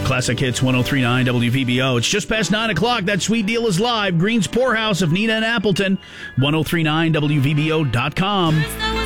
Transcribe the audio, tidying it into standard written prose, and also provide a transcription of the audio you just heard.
Classic Hits 103.9 WVBO. It's just past 9 o'clock. That sweet deal is live. Green's Poorhouse of Nina and Appleton. 103.9 WVBO.com.